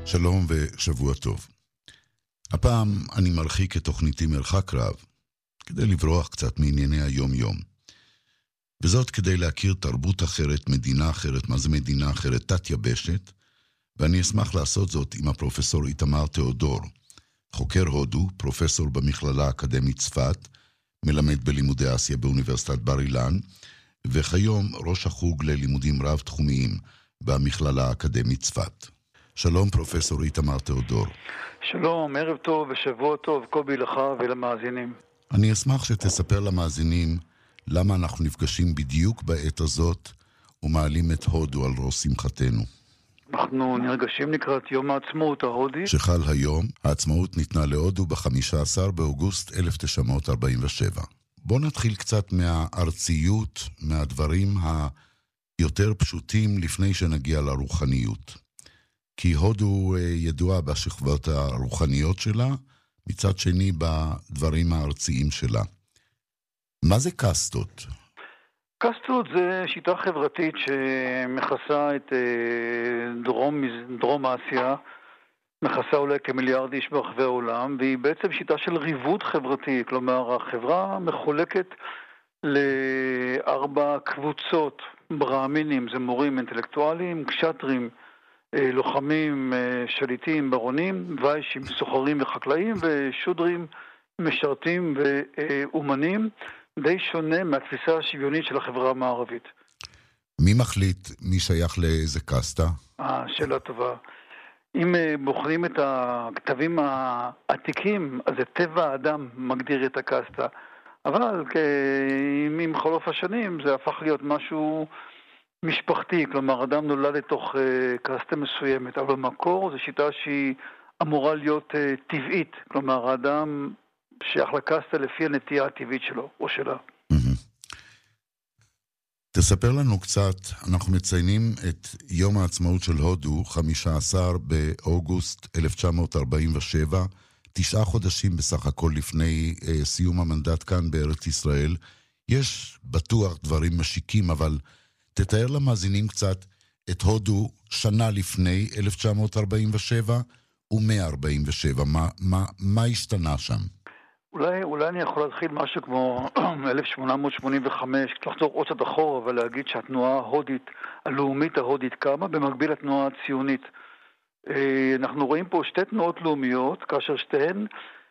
שלום ושבוע טוב. הפעם אני מרחיק את תוכניתי מרחק רב, כדי לברוח קצת מענייני היום-יום. וזאת כדי להכיר תרבות אחרת, מדינה אחרת, מה זה מדינה אחרת, תת-יבשת, ואני אשמח לעשות זאת עם הפרופסור איתמר תיאודור, חוקר הודו, פרופסור במכללה האקדמית צפת, מלמד בלימודי אסיה באוניברסיטת בר אילן, וכיום ראש החוג ללימודים רב-תחומיים במכללה האקדמית צפת. שלום פרופסור איתמר תיאודור. שלום, ערב טוב ושבוע טוב, קובי לך ולמאזינים. אני אשמח שתספר למאזינים למה אנחנו נפגשים בדיוק בעת הזאת ומעלים את הודו על ראש שמחתנו. אנחנו נרגשים לקראת יום העצמאות ההודי. שחל היום, העצמאות ניתנה להודו ב-15 באוגוסט 1947. בוא נתחיל קצת מהארציות, מהדברים היותר פשוטים לפני שנגיע לרוחניות. כי הודו ידועה בשכבות הרוחניות שלה, מצד שני בדברים הארציים שלה. מה זה קסטות? קסטות זה שיטה חברתית שמכסה את דרום אסיה, מכסה אולי כמיליארד איש ברחבי העולם, והיא בעצם שיטה של ריבוד חברתי, כלומר החברה מחולקת לארבע קבוצות ברהמינים, זה מורים אינטלקטואליים, קשטרים, לוחמים, שליטים, ברונים, ויישים, סוחרים וחקלאים, ושודרים, משרתים ואומנים, די שונה מהתפיסה השוויונית של החברה המערבית. מי מחליט מי שייך לאיזה קסטה? שאלה טובה. אם בוחנים את הכתבים העתיקים, אז זה טבע האדם מגדיר את הקסטה. אבל עם חלוף השנים זה הפך להיות משהו משפחתי, כלומר אדם נולד לתוך קסטה מסוימת, אבל במקור זו שיטה שהיא אמורה להיות טבעית, כלומר האדם שייך לקסטה לפי הנטייה הטבעית שלו או שלה. תספר לנו קצת, אנחנו מציינים את יום העצמאות של הודו, 15 באוגוסט 1947, 9 חודשים בסך הכל לפני סיום המנדט כאן בארץ ישראל. יש בטוח דברים משיקים, אבל תתאר למאזינים קצת את הודו שנה לפני 1947 ו-147. מה השתנה שם? אולי אני יכול להתחיל משהו כמו 1885, לחזור עוד קצת אחורה ולהגיד שהתנועה ההודית, הלאומית ההודית קמה במקביל לתנועה הציונית. אנחנו רואים פה שתי תנועות לאומיות, כאשר שתיהן,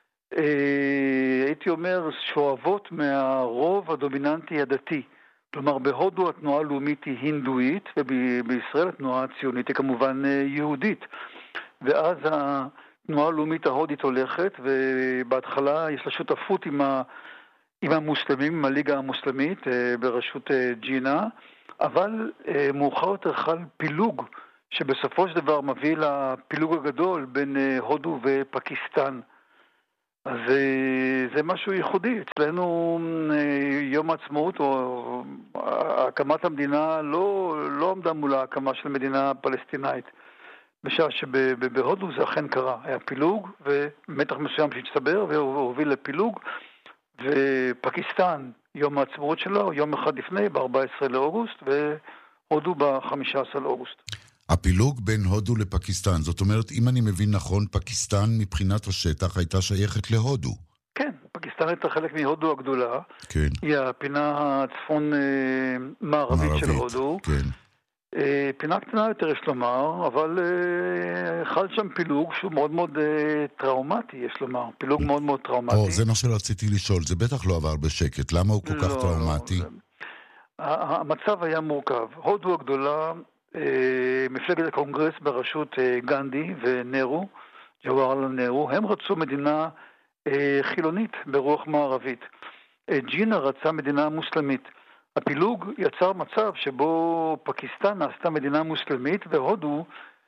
הייתי אומר, שואבות מהרוב הדומיננטי הדתי. כלומר, בהודו התנועה הלאומית היא הינדואית, ובישראל התנועה הציונית היא כמובן יהודית. ואז התנועה הלאומית ההודית הולכת, ובהתחלה יש לה שותפות עם המוסלמים, עם הליגה המוסלמית, בראשות ג'ינה, אבל מאוחר יותר חל פילוג, שבסופו של דבר מביא לפילוג הגדול בין הודו ופקיסטן. אז זה משהו ייחודי. אצלנו יום העצמאות או הקמת המדינה לא עמדה מול ההקמה של מדינה פלסטינאית. בשעה שבהודו זה אכן קרה. היה פילוג ומתח מסוים שהצטבר והוביל לפילוג. ופקיסטן, יום העצמאות שלו, יום אחד לפני, ב-14 לאוגוסט, והודו ב-15 לאוגוסט. הפילוג בין הודו לפקיסטן, זאת אומרת, אם אני מבין נכון, פקיסטן מבחינת השטח הייתה שייכת להודו. כן, פקיסטן הייתה חלק מהודו הגדולה. כן. היא הפינה הצפון מערבית של הודו. כן. פינה קטנה יותר יש לומר, אבל חל שם פילוג שהוא מאוד מאוד טראומטי, יש לומר. פילוג מאוד מאוד טראומטי. זה מה שרציתי לשאול, זה בטח לא עבר בשקט. למה הוא כל כך טראומטי? המצב היה מורכב. הודו הגדולה, מפלגת הקונגרס בראשות גנדי ונרו, ג'והרלל נרו, הם רצו מדינה חילונית ברוח מערבית. ג'ינה רצה מדינה מוסלמית. הפילוג יצר מצב שבו פקיסטן נעשתה מדינה מוסלמית והודו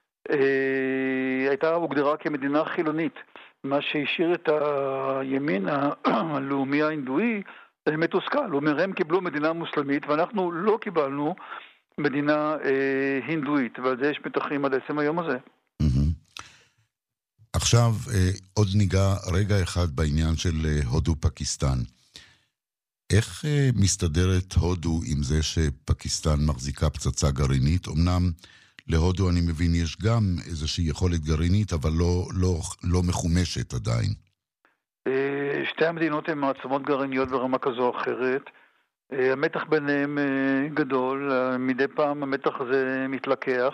הייתה הוגדרה כמדינה חילונית. מה שהשאיר את הימין הלאומי ההינדואי מתוסכל. הוא אומר, הם קיבלו מדינה מוסלמית ואנחנו לא קיבלנו מדינה הינדואית, ועל זה יש מתחים עד עצם היום הזה. עכשיו עוד ניגע רגע אחד בעניין של הודו-פקיסטן. איך מסתדרת הודו עם זה שפקיסטן מחזיקה פצצה גרעינית? אמנם להודו אני מבין יש גם איזושהי יכולת גרעינית, אבל לא מחומשת עדיין. שתי המדינות הן מעצמות גרעיניות ברמה כזו או אחרת. המתח ביניהם גדול, מדי פעם המתח הזה מתלקח.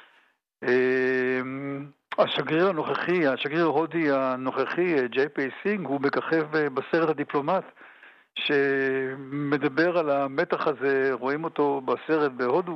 השגריר ההודי הנוכחי, ג'יי פי סינג, הוא מככב בסרט הדיפלומט, שמדבר על המתח הזה, רואים אותו בסרט בהודו,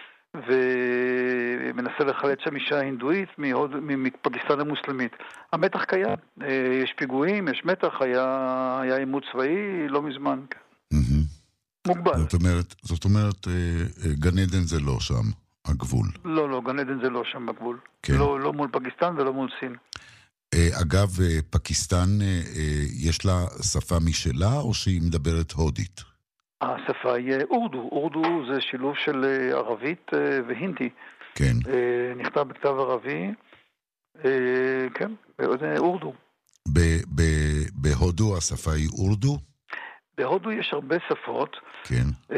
ומנסה לחלץ שם אישה הינדואית מפקיסטן המוסלמית. המתח קיים, יש פיגועים, יש מתח, היה עימות צבאי לא מזמן. מוגבל. זאת אומרת, גן עדן זה לא שם, הגבול. לא, גן עדן זה לא שם בגבול. כן. לא מול פקיסטן ולא מול סין. אגב, פקיסטן יש לה שפה משלה או שהיא מדברת הודית? השפה היא אורדו. אורדו זה שילוב של ערבית והינדי. כן. נכתב בכתב ערבי. כן, זה אורדו. בהודו השפה היא אורדו? בהודו יש הרבה שפות. כן.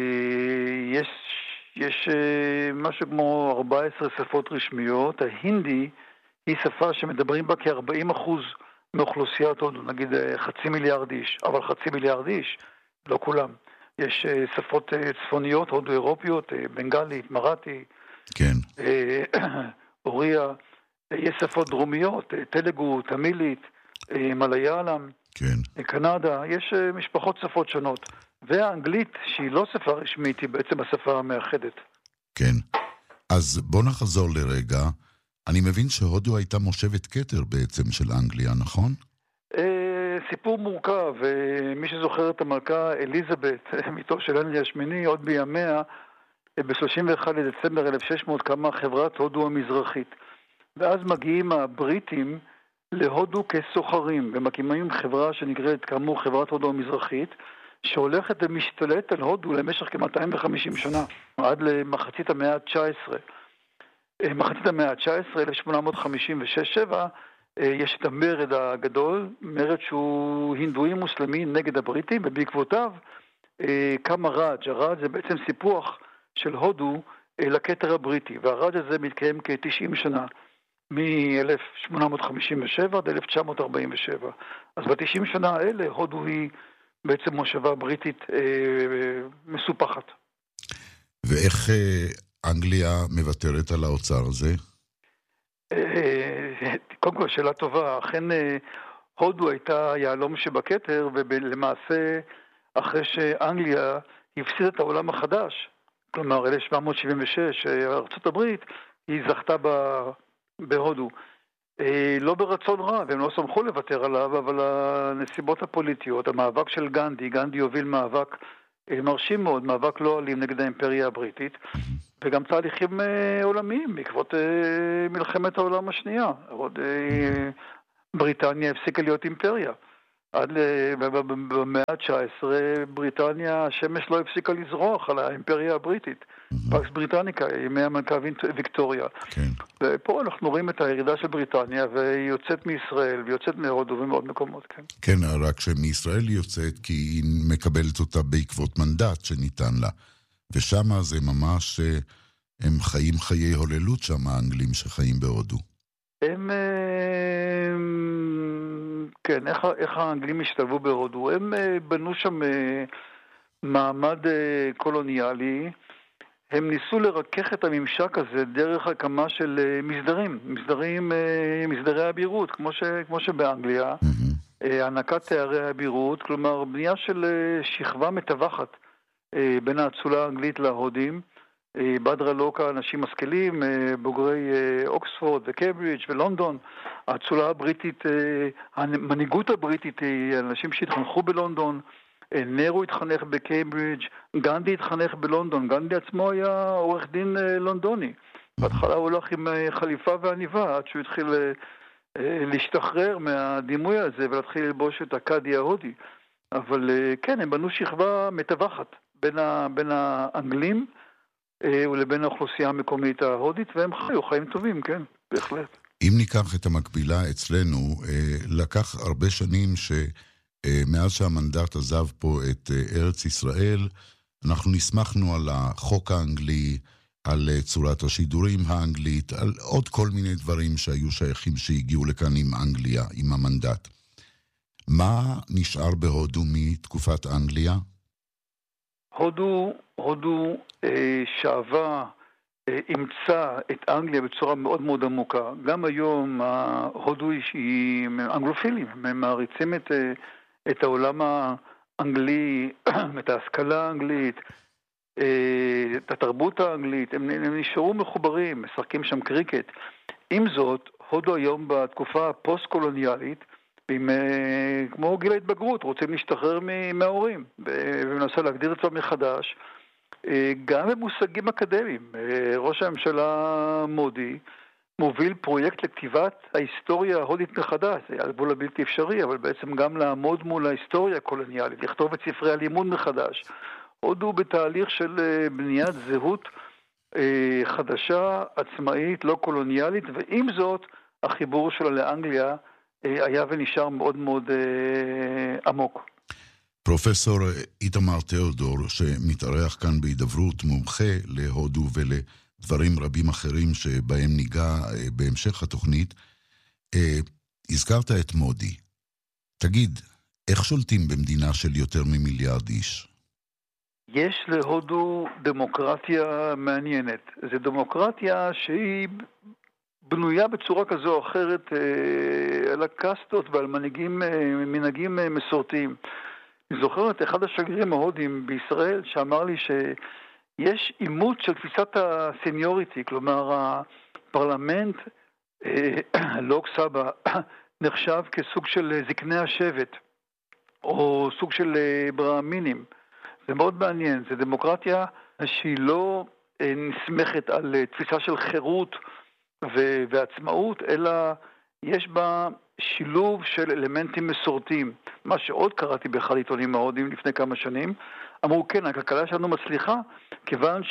יש משהו כמו 14 שפות רשמיות. ההינדי היא שפה שמדברים בה כ-40% מאוכלוסיית הודו, נגיד 500 מיליון איש, אבל 500 מיליון איש, לא כולם. יש שפות צפוניות, הודו אירופיות, בנגלית, מראטי, כן. אוריה, יש שפות דרומיות, תלגו, תמילית, מליאלם, כן. קנדה, יש משפחות שפות שונות. והאנגלית, שהיא לא שפה רשמית, היא בעצם השפה המאחדת. כן. אז בוא נחזור לרגע. אני מבין שהודו הייתה מושבת כתר בעצם של אנגליה, נכון? סיפור מורכב. מי שזוכר את המלכה אליזבת, מיתו של הנרי השמיני, עוד בימיה, ב-31 לדצמבר 1600 קמה חברת הודו המזרחית. ואז מגיעים הבריטים להודו כסוחרים, ומקימים חברה שנקראת כאמור חברת הודו המזרחית, שהולכת ומשתלט על הודו למשך כ-250 שנה, עד למחצית המאה ה-19. מחצית המאה ה-19, 1856-7, יש את המרד הגדול, מרד שהוא הינדואי מוסלמי נגד הבריטים, ובעקבותיו קם הראג'. הראג' זה בעצם סיפוח של הודו לכתר הבריטי, והראג' הזה מתקיים כ-90 שנה, מ-1857 עד 1947. אז ב-90 שנה האלה הודו היא בעצם מושבה בריטית מסופחת. ואיך אנגליה מוותרת על האוצר הזה? קודם כל, שאלה טובה. אכן הודו הייתה יעלום שבכתר, ולמעשה אחרי שאנגליה הפסידה את העולם החדש, כלומר 1776, ארצות הברית, היא זכתה בהודו. לא ברצון רע, והם לא שמחו לוותר עליו, אבל הנסיבות הפוליטיות, המאבק של גנדי הוביל מאבק מרשים מאוד, מאבק לא אלים נגד האימפריה הבריטית, וגם תהליכים עולמיים בעקבות מלחמת העולם השנייה. עוד בריטניה הפסיקה להיות אימפריה. עד במאה ה-19 בריטניה, השמש לא הפסיקה לזרוח על האימפריה הבריטית. פקס בריטניקה, ימי המלכה ויקטוריה. כן. ופה אנחנו רואים את הירידה של בריטניה, והיא יוצאת מישראל, ויוצאת מהודו ומעוד מקומות. כן. כן, רק שמישראל היא יוצאת כי היא מקבלת אותה בעקבות מנדט שניתן לה. ושמה זה ממש, הם חיים חיי הוללות שם, האנגלים שחיים בהודו. הם, כן, איך האנגלים השתלבו בהודו? הם בנו שם מעמד קולוניאלי, הם ניסו לרכך את הממשק הזה דרך הקמה של מסדרי הבירות, כמו שבאנגליה, הענקת תארי הבירות, כלומר בנייה של שכבה מתווכת בין האצולה האנגלית להודים, בדרה לוקה, אנשים משכילים, בוגרי אוקספורד וקיימברידג' ולונדון, האצולה הבריטית, המנהיגות הבריטית היא אנשים שהתחנכו בלונדון, נרו התחנך בקיימברידג', גנדי התחנך בלונדון, גנדי עצמו היה עורך דין לונדוני, בהתחלה הוא הולך עם חליפה ועניבה עד שהוא התחיל להשתחרר מהדימוי הזה ולהתחיל ללבוש את הקאדי ההודי, אבל כן, הם בנו שכבה מתווכת בין האנגלים ולבין האוכלוסייה המקומית ההודית, והם חיו חיים טובים, כן, בהחלט. אם ניקח את המקבילה אצלנו, לקח הרבה שנים שמאז שהמנדט עזב פה את ארץ ישראל, אנחנו נסמכנו על החוק האנגלי, על צורת השידורים האנגלית, על עוד כל מיני דברים שהיו שייכים שהגיעו לכאן עם אנגליה, עם המנדט. מה נשאר בהודו מתקופת אנגליה? הודו שאבה, אימצה את אנגליה בצורה מאוד מאוד עמוקה. גם היום הודו היא אנגלופילים, הם מעריצים את העולם האנגלי, את ההשכלה האנגלית, את התרבות האנגלית, הם נשארו מחוברים, משחקים שם קריקט. עם זאת, הודו היום בתקופה הפוסט-קולוניאלית, כמו גיל ההתבגרות, רוצים להשתחרר מההורים, ומנסה להגדיר את זה מחדש, גם במושגים אקדמיים. ראש הממשלה מודי מוביל פרויקט לכתיבת ההיסטוריה ההודית מחדש, זה היה גבול הבלתי אפשרי, אבל בעצם גם לעמוד מול ההיסטוריה הקולוניאלית, לכתוב את ספרי הלימוד מחדש. הודו בתהליך של בניית זהות חדשה, עצמאית, לא קולוניאלית, ועם זאת החיבור שלה לאנגליה היה ונשאר מאוד מאוד עמוק. פרופסור איתמר תיאודור, שמתארח כאן בהידברות, מומחה להודו ולדברים רבים אחרים שבהם ניגע בהמשך התוכנית, הזכרת את מודי. תגיד, איך שולטים במדינה של יותר ממיליארד איש? יש להודו דמוקרטיה מעניינת. זו דמוקרטיה שהיא בנויה בצורה כזו או אחרת על הקסטות ועל מנהגים מסורתיים. אני זוכר את אחד השגרירים ההודים בישראל שאמר לי שיש אימות של תפיסת הסניוריטי, כלומר הפרלמנט, לוק סבא, נחשב כסוג של זקני השבט או סוג של ברהמינים. זה מאוד מעניין, זו דמוקרטיה שהיא לא נסמכת על תפיסה של חירות ועצמאות, אלא יש בה שילוב של אלמנטים מסורתיים. מה שעוד קראתי באחד עיתונים ההודיים לפני כמה שנים, אמרו כן, הכלכלה שלנו מצליחה, כיוון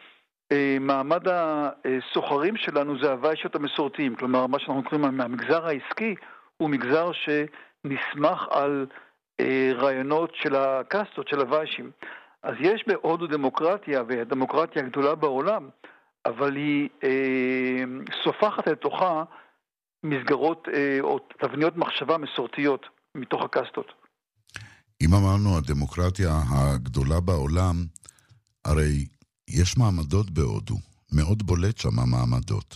שמעמד הסוחרים שלנו זה הוויישות המסורתיים, כלומר מה שאנחנו קוראים מהמגזר העסקי, הוא מגזר שנסמך על רעיונות של הקסטות, של הוויישים. אז יש בהודו דמוקרטיה, והדמוקרטיה הגדולה בעולם, אבל היא סופחת לתוכה מסגרות או תבניות מחשבה מסורתיות מתוך הקסטות. אם אמרנו הדמוקרטיה הגדולה בעולם, הרי יש מעמדות בהודו, מאוד בולט שם המעמדות.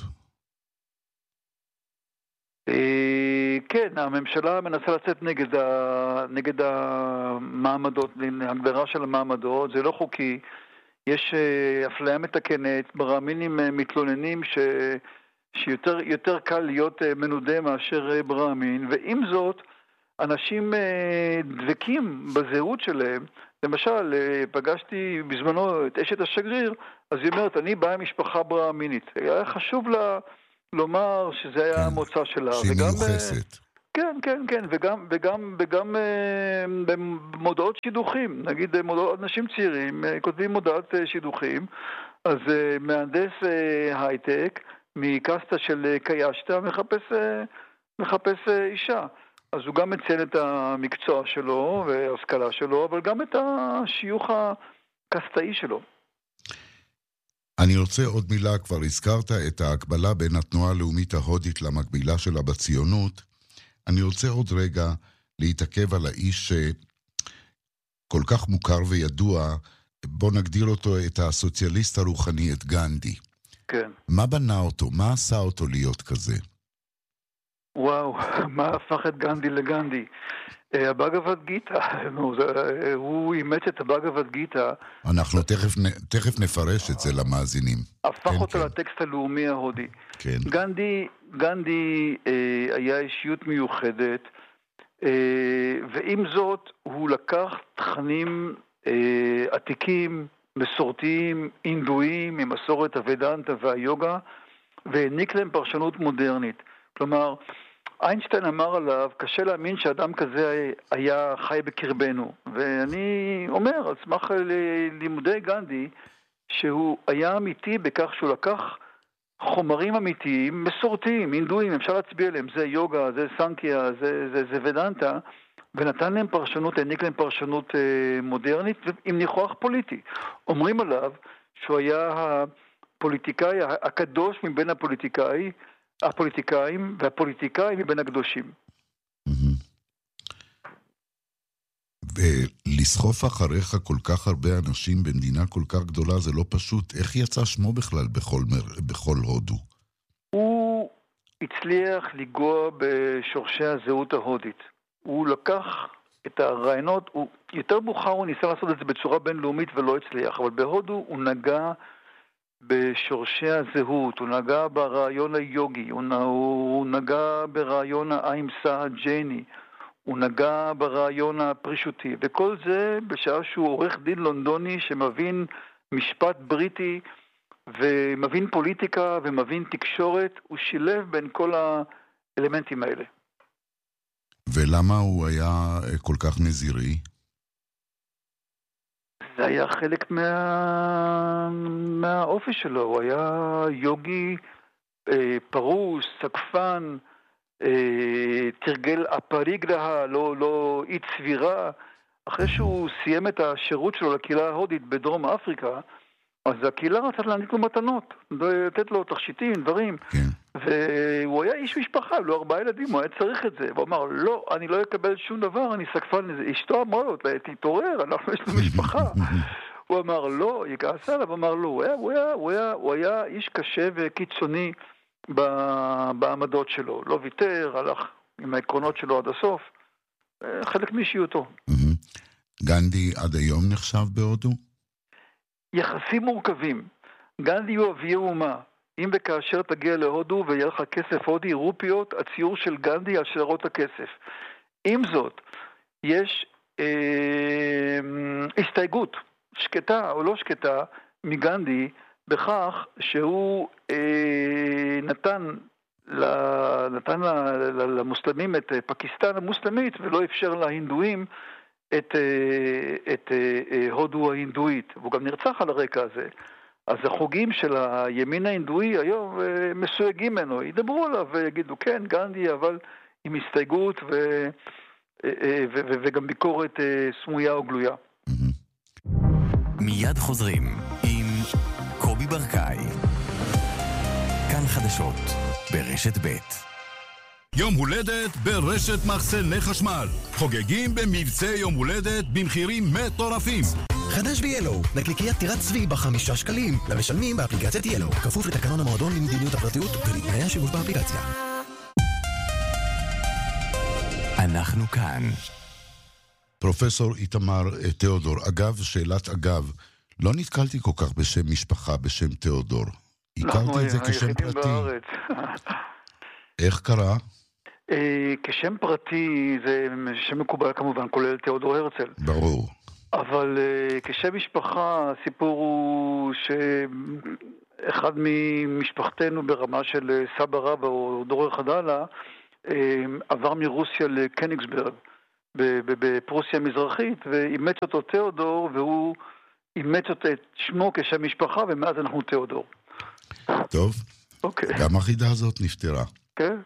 כן, הממשלה מנסה לצאת נגד המעמדות, הגדרה של המעמדות, זה לא חוקי. יש אפליה מתקנת, ברהמינים מתלוננים שיותר קל להיות מנודה מאשר ברהמין, ועם זאת, אנשים דבקים בזהות שלהם. למשל, פגשתי בזמנו את אשת השגריר, אז היא אומרת, אני באה משפחה ברהמינית. היה חשוב לה לומר שזה היה המוצא שלה. שהיא מיוחסת. כן, וגם במודעות שידוכים, נגיד אנשים צעירים כותבים מודעת שידוכים, אז מהנדס הייטק מקסטה של קיישטה מחפש אישה. אז הוא גם מציין את המקצוע שלו וההשכלה שלו, אבל גם את השיוך הקסטאי שלו. אני רוצה עוד מילה, כבר הזכרת את ההקבלה בין התנועה הלאומית ההודית למקבילה שלה בציונות. אני רוצה עוד רגע להתעכב על האיש שכל כך מוכר וידוע, בוא נגדיר אותו את הסוציאליסט הרוחני, את גנדי. כן. מה בנה אותו? מה עשה אותו להיות כזה? וואו, מה הפך את גנדי לגנדי? הבאגבד גיטה, הוא אימץ את הבאגבד גיטה. אנחנו תכף נפרש את זה למאזינים. הפך אותו לטקסט הלאומי ההודי. כן. גנדי היה אישיות מיוחדת, ועם זאת הוא לקח תכנים עתיקים, מסורתיים, אינדואיים, ממסורת הוודנטה והיוגה, והעניק להם פרשנות מודרנית. כלומר, איינשטיין אמר עליו, קשה להאמין שאדם כזה היה חי בקרבנו. ואני אומר, על סמך לימודי גנדי, שהוא היה אמיתי בכך שהוא לקח חומרים אמיתיים, מסורתיים, אינדואיים, אפשר להצביע עליהם, זה יוגה, זה סנקיה, זה ודנטה, ונתן להם פרשנות, העניק להם פרשנות מודרנית עם ניחוח פוליטי. אומרים עליו שהוא היה הפוליטיקאי הקדוש מבין הפוליטיקאים, והפוליטיקאים מבין הקדושים. ולסחוף אחריך כל כך הרבה אנשים במדינה כל כך גדולה, זה לא פשוט. איך יצא שמו בכלל בכל הודו? הוא הצליח לגוע בשורשי הזהות ההודית. הוא לקח את הרעיונות, יותר מאוחר הוא ניסה לעשות את זה בצורה בינלאומית ולא הצליח, אבל בהודו הוא נגע בשורשי הזהות, הוא נגע ברעיון היוגי, הוא נגע ברעיון האימסה הג'ייני, הוא נגע ברעיון הפרישותי, וכל זה בשעה שהוא עורך דין לונדוני שמבין משפט בריטי ומבין פוליטיקה ומבין תקשורת, הוא שילב בין כל האלמנטים האלה. ולמה הוא היה כל כך נזירי? זה היה חלק מהאופי שלו, הוא היה יוגי פרוס, סקפן, תרגל הפריגרהה, לא אי צבירה. אחרי שהוא סיים את השירות שלו לקהילה ההודית בדרום אפריקה, אז הקהילה רצה להעניק לו מתנות, לתת לו תכשיטים, דברים. כן. והוא היה איש משפחה, לו 4 ילדים, הוא היה צריך את זה. הוא אמר, לא, אני לא אקבל שום דבר, אני סקפן לזה. אשתו אמרה לו, תתעורר, אנחנו יש לנו משפחה. הוא אמר, לא, היא כעסה עליו, אמר, לא, הוא היה איש קשה וקיצוני בעמדות שלו. לא ויתר, הלך עם העקרונות שלו עד הסוף. חלק מאישיותו. גנדי עד היום נחשב בהודו? יחסים מורכבים. גנדי הוא אבי האומה. אם וכאשר תגיע להודו ויהיה לך כסף הודי, רופיות, הציור של גנדי על שטרות הכסף. עם זאת, יש הסתייגות, שקטה או לא שקטה, מגנדי, בכך שהוא נתן למוסלמים את פקיסטן המוסלמית, ולא אפשר להינדואים את הודו ההינדואית. והוא גם נרצח על הרקע הזה. אז החוגים של הימין ההינדואי היום מסויגים ממנו, ידברו עליו ויגידו כן, גנדי, אבל עם הסתייגות וגם ביקורת סמויה או גלויה. מיד חוזרים עם קובי ברקאי. כאן חדשות ברשת ב'. יום הולדת ברשת מחסני חשמל. חוגגים במבצע יום הולדת במחירים מטורפים. חדש ב-Yellow, נקליקיית טירת צבי ב5 שקלים, למשלמים באפליקציית Yellow, כפוף לתקנון המועדון למדיניות הפרטיות ולתנאי השימוש באפליקציה. אנחנו כאן. פרופסור איתמר תיאודור, אגב, שאלת אגב, לא נתקלתי כל כך בשם משפחה בשם תיאודור. הכרתי את זה כשם פרטי. איך קרה? כשם פרטי זה שם מקובל כמובן, כולל תיאודור הרצל. ברור. אבל כשם משפחה, הסיפור הוא שאחד ממשפחתנו ברמה של סבא רבא או דורר חדלה עבר מרוסיה לקניגסברג בפרוסיה המזרחית ואימץ אותו תיאודור, והוא אימץ את שמו כשם משפחה, ומאז אנחנו תיאודור. טוב. אוקיי. גם החידה הזאת נפטרה. כן.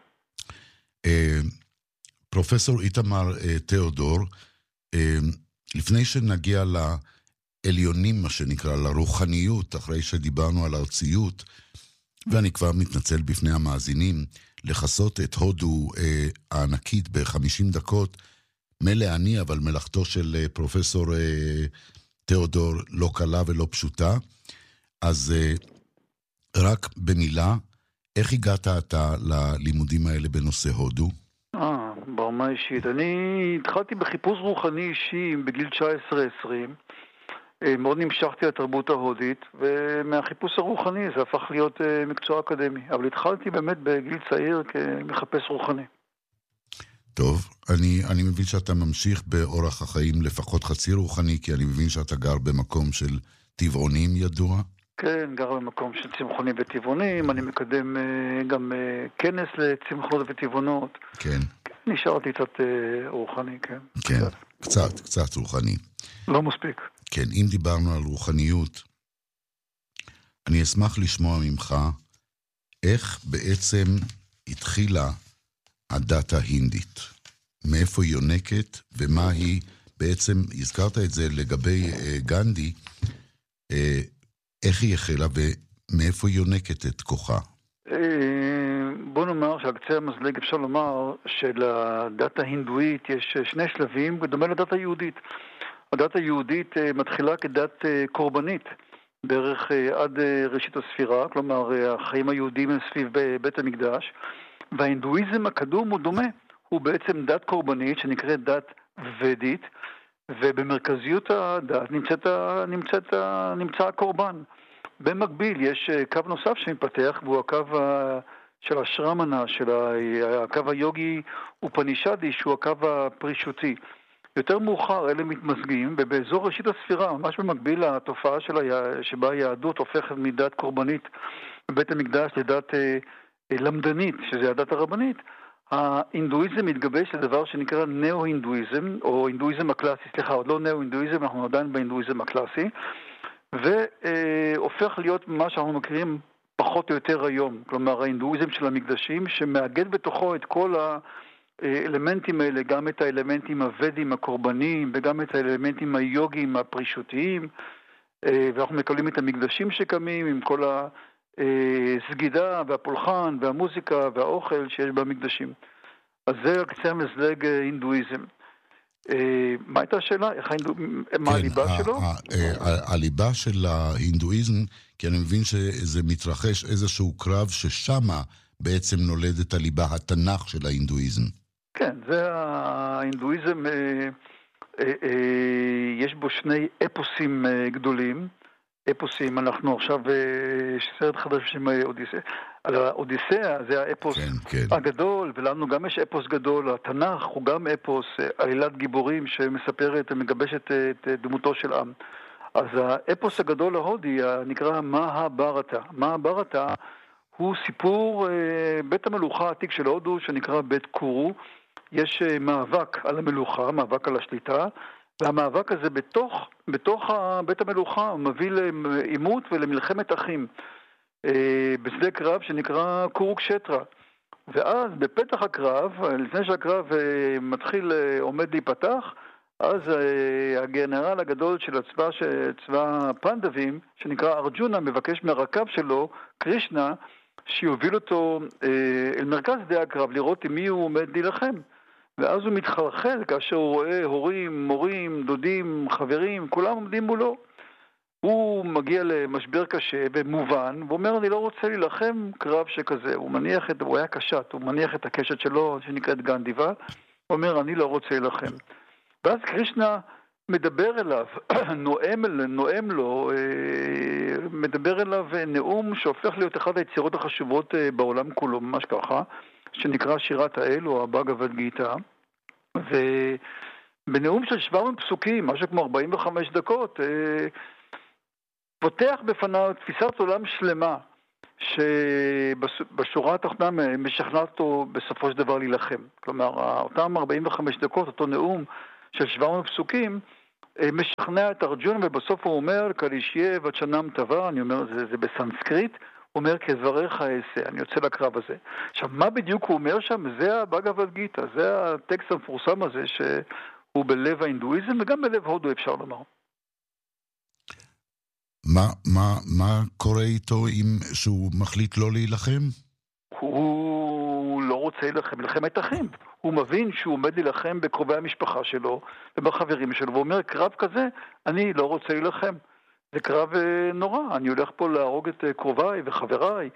פרופסור איתמר תיאודור, לפני שנגיע לעליונים, מה שנקרא, לרוחניות, אחרי שדיברנו על ארציות, ואני כבר מתנצל בפני המאזינים, לחסות את הודו הענקית ב50 דקות, מלא אני, אבל מלאכתו של פרופסור תיאודור לא קלה ולא פשוטה. אז רק במילה, איך הגעת אתה ללימודים האלה בנושא הודו? ברמה אישית. אני התחלתי בחיפוש רוחני אישי בגיל 19-20. מאוד נמשכתי לתרבות ההודית, ומהחיפוש הרוחני זה הפך להיות מקצוע אקדמי. אבל התחלתי באמת בגיל צעיר כמחפש רוחני. טוב, אני מבין שאתה ממשיך באורח החיים לפחות חצי רוחני, כי אני מבין שאתה גר במקום של טבעונים ידוע. כן, גר במקום של צמחונים וטבעונים, אני מקדם גם כנס לצמחונות וטבעונות. כן. נשארתי קצת רוחני, כן. כן, קצת רוחני. לא מספיק. כן, אם דיברנו על רוחניות, אני אשמח לשמוע ממך איך בעצם התחילה הדת ההינדית. מאיפה היא יונקת ומה היא בעצם, הזכרת את זה לגבי גנדי, איך היא החלה מאיפה היא יונקת את כוחה? בוא נאמר שעל קצה המזלג אפשר לומר שלדת ההינדואית יש שני שלבים, בדומה לדת היהודית. הדת היהודית מתחילה כדת קורבנית, בערך עד ראשית הספירה, כלומר החיים היהודים הם סביב בית המקדש, וההינדואיזם הקדום הוא דומה, הוא בעצם דת קורבנית שנקראת דת ודית, ובמרכזיות הדת נמצא הקורבן. במקביל יש קו נוסף שמתפתח, והוא הקו של השרמנה, של הקו היוגי ופנישדי, שהוא הקו הפרישותי. יותר מאוחר אלה מתמזגים, ובאזור ראשית הספירה, ממש במקביל לתופעה שבה היהדות הופכת מדת קורבנית בבית המקדש לדת למדנית, שזה הדת הרבנית, ההינדואיזם מתגבש לדבר שנקרא נאו-הינדואיזם, או הינדואיזם הקלאסי, עוד לא נאו-הינדואיזם, אנחנו עדיין בהינדואיזם הקלאסי, והופך להיות מה שאנחנו מכירים פחות או יותר היום, כלומר ההינדואיזם של המקדשים, שמאגד בתוכו את כל האלמנטים האלה, גם את האלמנטים הוודים הקורבניים, וגם את האלמנטים היוגיים הפרישותיים, ואנחנו מקבלים את המקדשים שקמים עם כל הסגידה והפולחן והמוזיקה והאוכל שיש במקדשים. אז זה קצה המזלג הינדואיזם. מה הייתה השאלה? מה הליבה שלו? הליבה של ההינדואיזם, כי אני מבין שזה מתרחש איזשהו קרב ששמה בעצם נולדת הליבה, התנ"ך של ההינדואיזם. כן, זה ההינדואיזם, יש בו שני אפוסים גדולים. אפוסים, אנחנו עכשיו סרט חדש בשם אודיסאה. על האודיסאה זה האפוס הגדול, ולנו גם יש אפוס גדול. התנ"ך הוא גם אפוס, עלילת גיבורים שמספרת ומגבשת את דמותו של עם. אז האפוס הגדול ההודי נקרא מהאברטה. מהאברטה הוא סיפור בית המלוכה העתיק של הודו שנקרא בית קורו. יש מאבק על המלוכה, מאבק על השליטה, והמאבק הזה בתוך בית המלוכה מביא לעימות ולמלחמת אחים בשדה קרב שנקרא קורוקשטרה. ואז בפתח הקרב, לפני שהקרב עומד להיפתח, אז הגנרל הגדול של צבא הפנדבים, שנקרא ארג'ונה, מבקש מהרכב שלו, קרישנה, שיוביל אותו אל מרכז שדה הקרב, לראות עם מי הוא עומד להילחם. ואז הוא מתחלחל כאשר הוא רואה הורים, מורים, דודים, חברים, כולם עומדים מולו. הוא מגיע למשבר קשה במובן, ואומר, אני לא רוצה להילחם קרב שכזה. הוא היה קשת, הוא מניח את הקשת שלו, שנקראת גנדיבה, הוא אומר, אני לא רוצה להילחם. ואז קרישנה מדבר אליו, נואם לו, מדבר אליו נאום שהופך להיות אחד היצירות החשובות בעולם כולו, ממש ככה, שנקרא שירת האל או הבאגבד גיטה, ובנאום של 700 פסוקים, משהו כמו 45 דקות, פותח בפניו תפיסת עולם שלמה, שבשורה התחתונה משכנעת אותו בסופו של דבר להילחם. כלומר, אותם 45 דקות, אותו נאום של 700 פסוקים, משכנע את ארג'ונה, ובסוף הוא אומר, קלישיה וצ'נם טבע, אני אומר, זה בסנסקריט, הוא אומר, כדבריך אעשה, אני יוצא לקרב הזה. עכשיו, מה בדיוק הוא אומר שם? זה הבאגבד גיטה, זה הטקסט המפורסם הזה, שהוא בלב ההינדואיזם, וגם בלב הודו אפשר לומר. מה קורה איתו אם שהוא מחליט לא להילחם? הוא לא רוצה להילחם, מלחמת אחים. הוא מבין שהוא עומד להילחם בקרובי המשפחה שלו ובחברים שלו, והוא אומר, קרב כזה, אני לא רוצה להילחם. זה קרב נורא, אני הולך פה להרוג את קרוביי וחבריי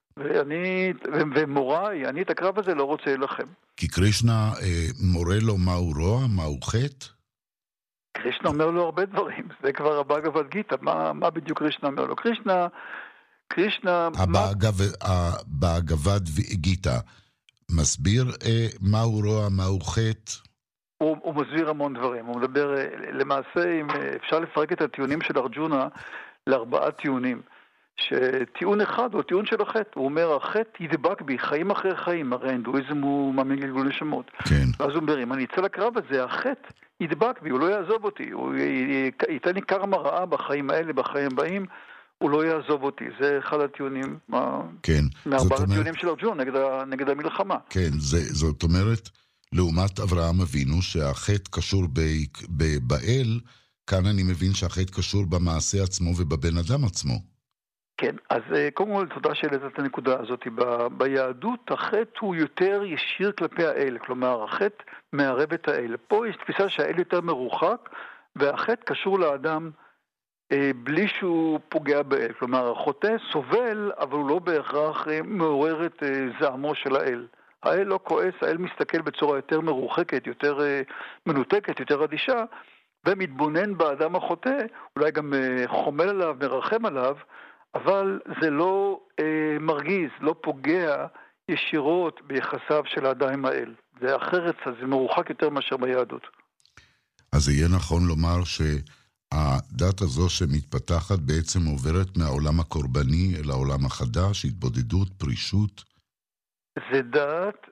ומוריי, אני את הקרב הזה לא רוצה להילחם. כי קרישנה מורה לו מהו רוע, מהו חטא? קרישנה אומר לו הרבה דברים, זה כבר הבאגבד גיטה, מה בדיוק קרישנה אומר לו? קרישנה... הבאגבד גיטה מסביר מהו רוע, מהו חטא? הוא מסביר המון דברים, הוא מדבר, למעשה, אם אפשר לפרק את הטיעונים של ארג'ונה לארבעה טיעונים, שטיעון אחד הוא טיעון של החטא, הוא אומר, החטא ידבק בי, חיים אחרי חיים, הרי ההינדואיזם הוא מאמין גלגול נשמות. כן. ואז הוא אומר, אם אני אצא לקרב הזה, החטא ידבק בי, הוא לא יעזוב אותי, הוא ייתן לי קרמה רעה בחיים האלה, בחיים הבאים, הוא לא יעזוב אותי. זה אחד הטיעונים, כן. מארבעה הטיעונים של ארג'ונה נגד המלחמה. כן, זאת אומרת, לעומת אברהם אבינו, שהחטא קשור באל, כאן אני מבין שהחטא קשור במעשה עצמו ובבן אדם עצמו. כן, אז קודם כל תודה שהעלית את הנקודה הזאת. ביהדות החטא הוא יותר ישיר כלפי האל, כלומר החטא מערב את האל. פה יש תפיסה שהאל יותר מרוחק, והחטא קשור לאדם בלי שהוא פוגע באל. כלומר החוטא סובל, אבל הוא לא בהכרח מעורר את זעמו של האל. האל לא כועס, האל מסתכל בצורה יותר מרוחקת, יותר מנותקת, יותר אדישה, ומתבונן באדם החוטא, אולי גם חומל עליו, מרחם עליו, אבל זה לא מרגיז, לא פוגע ישירות ביחסיו של האדם עם האל. זה אחרת, זה מרוחק יותר מאשר ביהדות. אז יהיה נכון לומר שהדת הזו שמתפתחת בעצם עוברת מהעולם הקורבני אל העולם החדש, התבודדות, פרישות? זה דת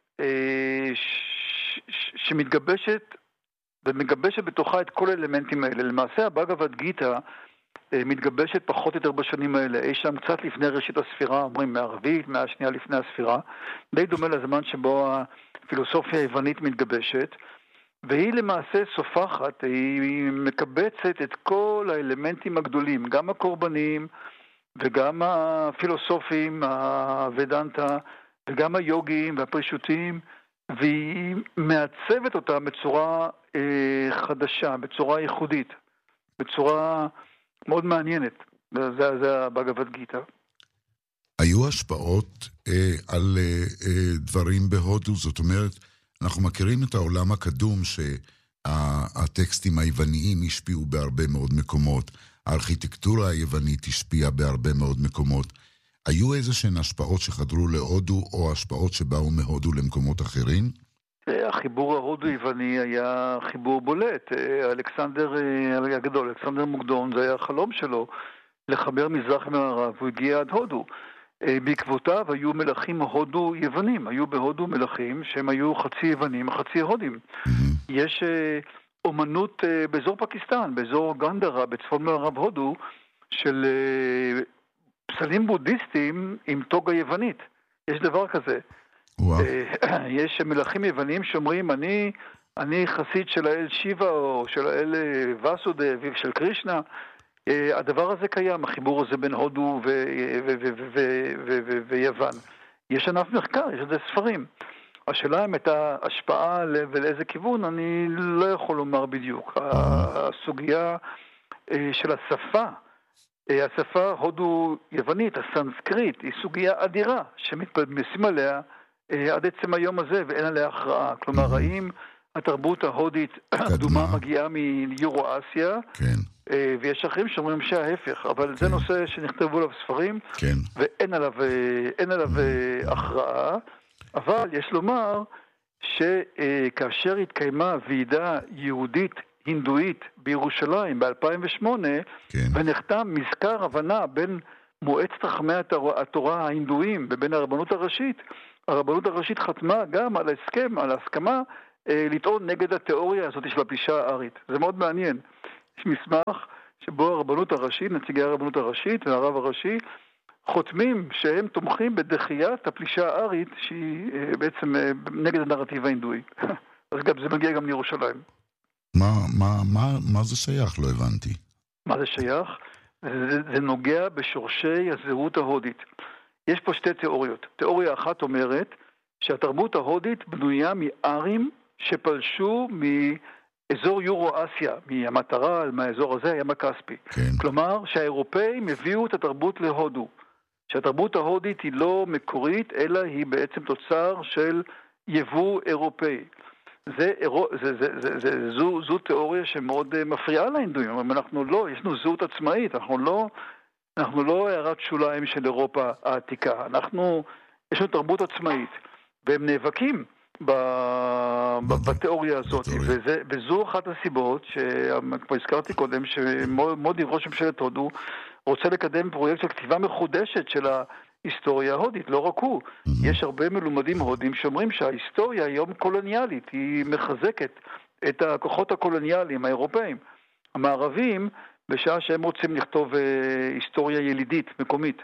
שמתגבשת ומגבשת בתוכה את כל האלמנטים האלה. למעשה הבאגבד גיטה מתגבשת פחות או יותר בשנים האלה, אי שם קצת לפני ראשית הספירה, אומרים מהערבית, מהשנייה לפני הספירה, די דומה לזמן שבו הפילוסופיה היוונית מתגבשת, והיא למעשה סופחת, היא מקבצת את כל האלמנטים הגדולים, גם הקורבניים וגם הפילוסופים, הוודנטה, וגם היוגים והפרישותיים, והיא מעצבת אותם בצורה חדשה, בצורה ייחודית, בצורה מאוד מעניינת. זה הבאגבד גיטה. היו השפעות על דברים בהודו, זאת אומרת, אנחנו מכירים את העולם הקדום שהטקסטים היווניים השפיעו בהרבה מאוד מקומות, הארכיטקטורה היוונית השפיעה בהרבה מאוד מקומות. היו איזשהן השפעות שחדרו להודו או השפעות שבאו מהודו למקומות אחרים? החיבור ההודו-יווני היה חיבור בולט. אלכסנדר הגדול, אלכסנדר מוקדון, זה היה החלום שלו לחבר מזרח ממערב, הוא הגיע עד הודו. בעקבותיו היו מלכים הודו-יוונים, היו בהודו מלכים שהם היו חצי יוונים, חצי הודים. יש אומנות באזור פקיסטן, באזור גנדרה, בצפון מערב הודו, של פסלים בודהיסטים עם טוגה יוונית. יש דבר כזה. יש מלכים יוונים שאומרים, אני חסיד של האל שיבה או של האל וסודב של קרישנה. הדבר הזה קיים, החיבור הזה בין הודו ויוון. יש ענף מחקר, יש לזה ספרים. השאלה אם את ההשפעה ולאיזה כיוון, אני לא יכול לומר בדיוק. הסוגיה של השפה הודו-יוונית, הסנסקריט, היא סוגיה אדירה שמתפלמסים עליה עד עצם היום הזה ואין עליה הכרעה. כלומר, האם התרבות ההודית הקדומה מגיעה מיורו-אסיה, ויש אחרים שאומרים שההפך, אבל זה נושא שנכתבו עליו ספרים, ואין עליו הכרעה, אבל יש לומר שכאשר התקיימה ועידה יהודית הינדואית בירושלים ב-2008, ונחתם מזכר הבנה בין מועצת חכמי התורה ההינדואים ובין הרבנות הראשית חתמה גם על ההסכם, על ההסכמה לטעון נגד התיאוריה הזאת של הפלישה הארית. זה מאוד מעניין. יש מסמך שבו הרבנות הראשית, נציגי הרבנות הראשית והרב הראשי, חותמים שהם תומכים בדחיית הפלישה הארית שהיא בעצם נגד הנרטיב ההינדואי. אז גם זה מגיע גם לירושלים. מה זה שייך? לא הבנתי. מה זה שייך? זה נוגע בשורשי הזהות ההודית. יש פה שתי תיאוריות. תיאוריה אחת אומרת שהתרבות ההודית בנויה מארים שפלשו מאזור יורו-אסיה, מהמטרה, מהאזור הזה, הים הכספי. כלומר, שהאירופאים הביאו את התרבות להודו. שהתרבות ההודית היא לא מקורית, אלא היא בעצם תוצר של יבוא אירופאי. זו תיאוריה שמאוד מפריעה להינדואים. אנחנו לא, יש לנו זהות עצמאית, אנחנו לא הערת שוליים של אירופה העתיקה. יש לנו תרבות עצמאית, והם נאבקים בתיאוריה הזאת. וזו אחת הסיבות, שכבר הזכרתי קודם, שמודי ראש ממשלת הודו רוצה לקדם פרויקט של כתיבה מחודשת של ההיסטוריה ההודית, לא רק הוא. יש הרבה מלומדים הודים שאומרים שההיסטוריה היום קולוניאלית, היא מחזקת את הכוחות הקולוניאליים האירופאים. המערבים, בשעה שהם רוצים לכתוב היסטוריה ילידית, מקומית.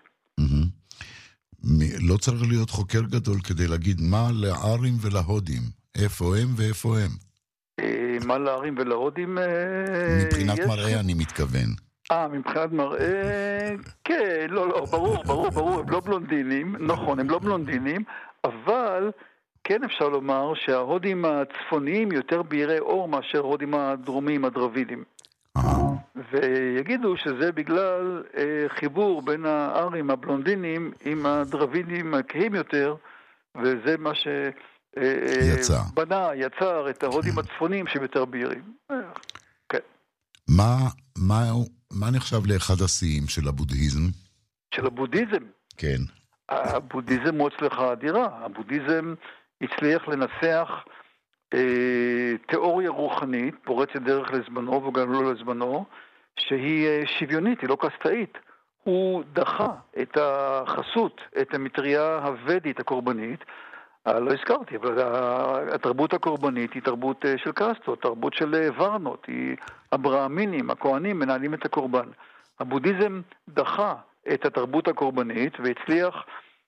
לא צריך להיות חוקר גדול כדי להגיד מה לארים ולהודים, איפה הם ואיפה הם. מה לארים ולהודים? מבחינת מראה אני מתכוון. מבחינת מראה, כן, לא, ברור, הם לא בלונדינים, נכון, הם לא בלונדינים, אבל כן אפשר לומר שההודים הצפוניים יותר בהירי אור מאשר ההודים הדרומיים, הדרווידים. ויגידו שזה בגלל חיבור בין הארים הבלונדינים עם הדרווידים הכהים יותר, וזה מה יצר את ההודים הצפוניים שיותר בהירים. כן. מה נחשב לאחד השיאים של הבודהיזם? של הבודהיזם? כן. הבודהיזם הוא הצלחה אדירה. הבודהיזם הצליח לנסח תיאוריה רוחנית, פורצת דרך לזמנו וגם לא לזמנו, שהיא שוויונית, היא לא קסטאית. הוא דחה את החסות, את המטריה הוודית הקורבנית. לא הזכרתי, אבל התרבות הקורבנית היא תרבות של קסטות, תרבות של ורנות, היא הברהמינים, הכהנים מנהלים את הקורבן. הבודהיזם דחה את התרבות הקורבנית והצליח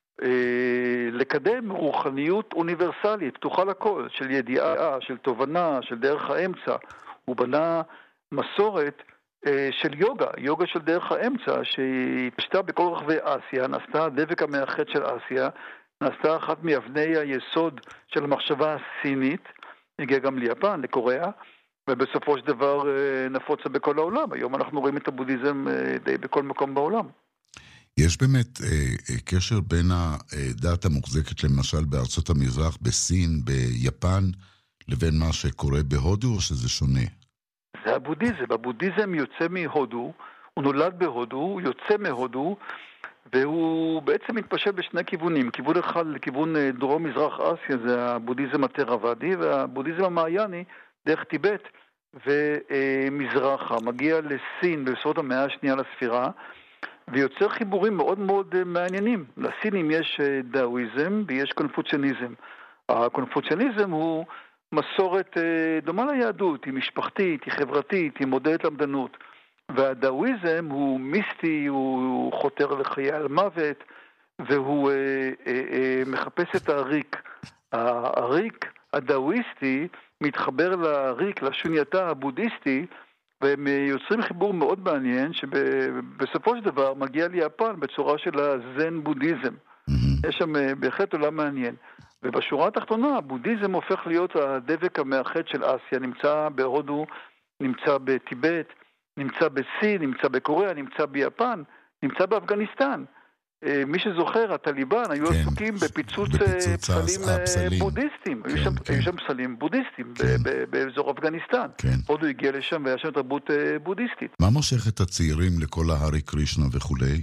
לקדם רוחניות אוניברסלית, פתוחה לכל, של ידיעה, של תובנה, של דרך האמצע. הוא בנה מסורת של יוגה של דרך האמצע, שהיא פשטה בכל רחבי אסיה, נעשתה הדבק המאחד של אסיה, נעשתה אחת מאבני היסוד של המחשבה הסינית, הגיעה גם ליפן, לקוריאה, ובסופו של דבר נפוצה בכל העולם. היום אנחנו רואים את הבודהיזם די בכל מקום בעולם. יש באמת קשר בין הדת המוחזקת למשל בארצות המזרח, בסין, ביפן, לבין מה שקורה בהודו, או שזה שונה? זה הבודהיזם. הבודהיזם יוצא מהודו, הוא נולד בהודו, הוא יוצא מהודו, והוא בעצם מתפשט בשני כיוונים. כיוון אחד לכיוון דרום-מזרח אסיה, זה הבודהיזם התראוודי, והבודהיזם המעייני דרך טיבט ומזרחה. מגיע לסין בסביבות המאה השנייה לספירה, ויוצר חיבורים מאוד מאוד מעניינים. לסינים יש דאואיזם ויש קונפוציאניזם. הקונפוציאניזם הוא מסורת דומה ליהדות, היא משפחתית, היא חברתית, היא מודדת למדנות. והדאואיזם הוא מיסטי, הוא חותר לחיי על מוות, והוא מחפש את הריק. הריק הדאואיסטי מתחבר לריק, לשונייתה הבודהיסטי, והם יוצרים חיבור מאוד מעניין, שבסופו של דבר מגיע ליפן בצורה של הזן בודהיזם. יש שם בהחלט עולם מעניין. ובשורה התחתונה, הבודהיזם הופך להיות הדבק המאחד של אסיה, נמצא בהודו, נמצא בטיבט, נמצא בסין, נמצא בקוריאה, נמצא ביפן, נמצא באפגניסטן. מי שזוכר, הטליבן היו עסוקים בפיצוץ פסלים בודהיסטים. היו שם פסלים בודהיסטים באזור אפגניסטן. הודו הגיע לשם והיה שם תרבות בודהיסטית. מה מושך את הצעירים לכל ההרי קרישנה וכולי?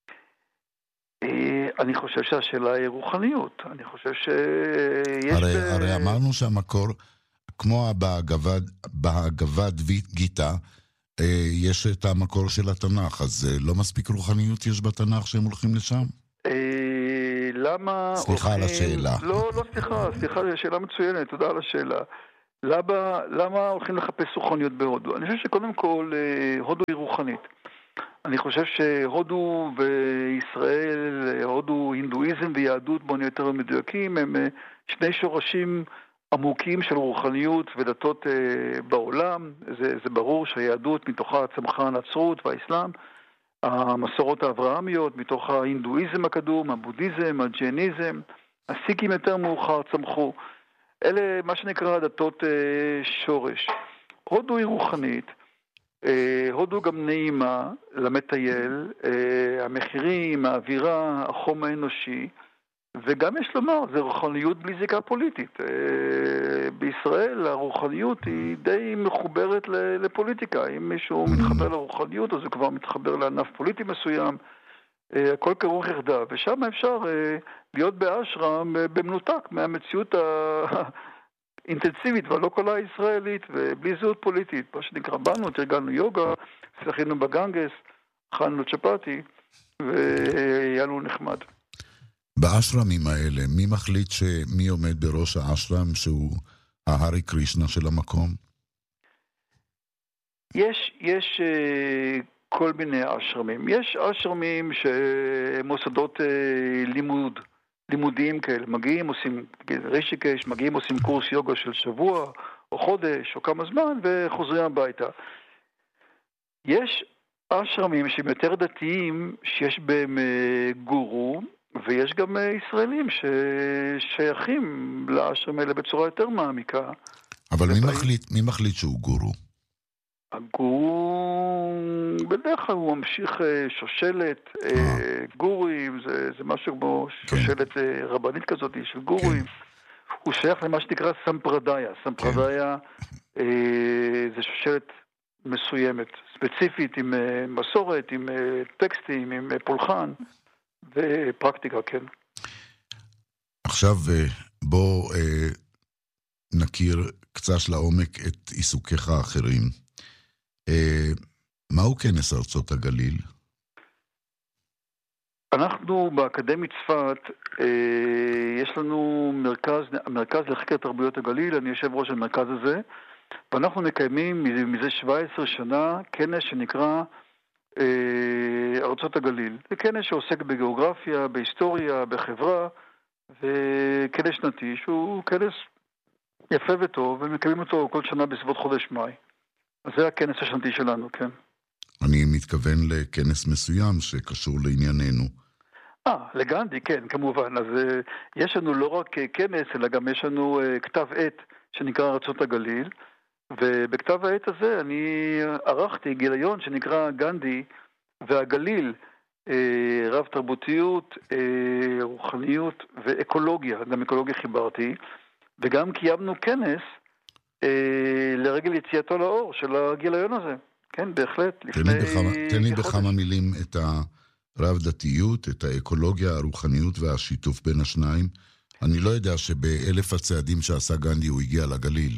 אני חושב שהשאלה היא רוחניות. אני חושב שיש... הרי אמרנו שהמקור, כמו בהגבד גיטה, יש את המקור של התנ"ך, אז לא מספיק רוחניות יש בתנ"ך שהם הולכים לשם? למה... סליחה על השאלה. לא, סליחה, שאלה מצוינת, תודה על השאלה. למה הולכים לחפש רוחניות בהודו? אני חושב שקודם כל, הודו היא רוחנית. אני חושב שהודו וישראל, הודו, הינדואיזם ויהדות, בוא נהיה יותר מדויקים, הם שני שורשים עמוקים של רוחניות ודתות בעולם. זה ברור שהיהדות מתוכה צמחה הנצרות והאסלאם, המסורות האברהמיות מתוך ההינדואיזם הקדום, הבודהיזם, הג'ייניזם, הסיקים יותר מאוחר צמחו. אלה מה שנקרא דתות שורש. הודו היא רוחנית, הודו גם נעימה למטייל, המחירים, האווירה, החום האנושי, וגם יש לומר, זה רוחניות בלי זיקה פוליטית. בישראל הרוחניות היא די מחוברת לפוליטיקה. אם מישהו מתחבר לרוחניות, אז הוא כבר מתחבר לענף פוליטי מסוים. הכל כרוך יחדיו, ושם אפשר להיות באשרם במנותק מהמציאות האינטנסיבית והלא קולה הישראלית, ובלי זהות פוליטית. מה שנקרא, באנו, תרגלנו יוגה, שחינו בגנגס, אכלנו צ'פטי, והיה לנו נחמד. באשרמים האלה, מי מחליט מי עומד בראש האשרם שהוא ההרי קרישנה של המקום? יש כל מיני אשרמים. יש אשרמים שמוסדות לימודיים כאלה. מגיעים, עושים רישיקש, מגיעים, עושים קורס יוגה של שבוע או חודש או כמה זמן וחוזרים הביתה. יש אשרמים שהם יותר דתיים, שיש בהם גורו, ויש גם ישראלים ששייכים לאשרם האלה בצורה יותר מעמיקה. אבל מי מחליט שהוא גורו? הגורו, בדרך כלל הוא ממשיך שושלת, גורים, זה משהו כמו שושלת רבנית כזאת של גורים. הוא שייך למה שנקרא סמפרדיה. סמפרדיה זה שושלת מסוימת, ספציפית, עם מסורת, עם טקסטים, עם פולחן ופרקטיקה, כן. עכשיו בוא נכיר קצת לעומק את עיסוקיך האחרים. מהו כנס ארצות הגליל? אנחנו באקדמית צפת, יש לנו מרכז לחקר תרבויות הגליל, אני יושב ראש המרכז הזה, ואנחנו מקיימים מזה 17 שנה כנס שנקרא ארצות הגליל. זה כנס שעוסק בגיאוגרפיה, בהיסטוריה, בחברה, וכנס שנתי שהוא כנס יפה וטוב, ומקיימים אותו כל שנה בסביבות חודש מאי. אז זה הכנס השנתי שלנו, כן. אני מתכוון לכנס מסוים שקשור לענייננו. לגנדי, כן, כמובן. אז יש לנו לא רק כנס, אלא גם יש לנו כתב עת שנקרא ארצות הגליל, ובכתב העת הזה אני ערכתי גיליון שנקרא גנדי והגליל, רב תרבותיות, רוחניות ואקולוגיה, גם אקולוגיה חיברתי, וגם קיימנו כנס לרגל יציאתו לאור של הגיליון הזה. כן, בהחלט. תן לי בכמה מילים את הרב דתיות, את האקולוגיה, הרוחניות והשיתוף בין השניים. אני לא יודע שב1000 הצעדים שעשה גנדי הוא הגיע לגליל.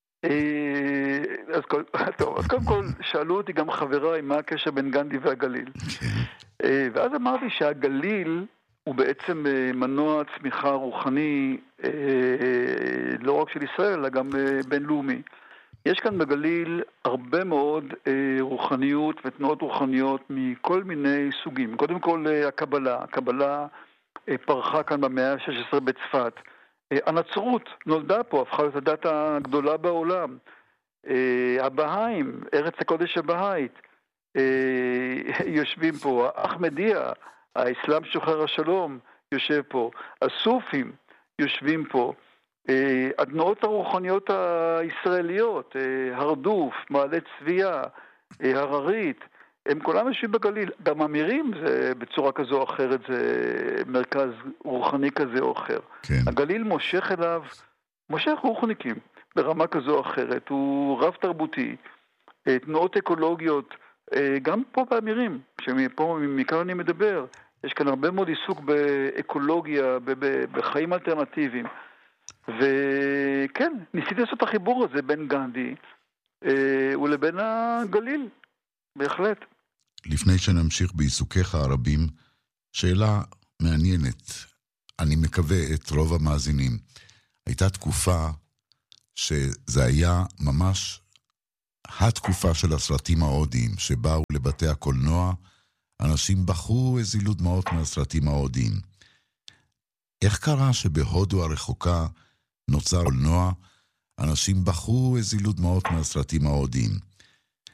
אז קודם כל שאלו אותי גם חבריי מה הקשר בין גנדי והגליל. ואז אמרתי שהגליל הוא בעצם מנוע צמיחה רוחני לא רק של ישראל, אלא גם בינלאומי. יש כאן בגליל הרבה מאוד רוחניות ותנועות רוחניות מכל מיני סוגים. קודם כל הקבלה פרחה כאן במאה ה-16 בצפת. הנצרות נולדה פה, הפכה להיות הדת הגדולה בעולם. הבהאים, ארץ הקודש הבהאית, יושבים פה. האחמדיה, האסלאם שוחר השלום, יושב פה. הסופים יושבים פה. התנועות הרוחניות הישראליות, הרדוף, מעלה צביה, הררית, הם כולם יושבים בגליל. גם אמירים זה בצורה כזו או אחרת, זה מרכז רוחני כזה או אחר. כן. הגליל מושך אליו, מושך רוחניקים ברמה כזו או אחרת. הוא רב תרבותי, תנועות אקולוגיות, גם פה באמירים, מכאן אני מדבר, יש כאן הרבה מאוד עיסוק באקולוגיה, בחיים אלטרנטיביים. וכן, ניסיתי לעשות את החיבור הזה בין גנדי ולבין הגליל, בהחלט. לפני שנמשיך בעיסוקיך הרבים, שאלה מעניינת, אני מקווה את רוב המאזינים. הייתה תקופה שזה היה ממש התקופה של הסרטים ההודיים, שבאו לבתי הקולנוע, אנשים בחרו הזילו דמעות מהסרטים ההודיים. איך קרה שבהודו הרחוקה נוצר קולנוע, אנשים בחרו הזילו דמעות מהסרטים ההודיים?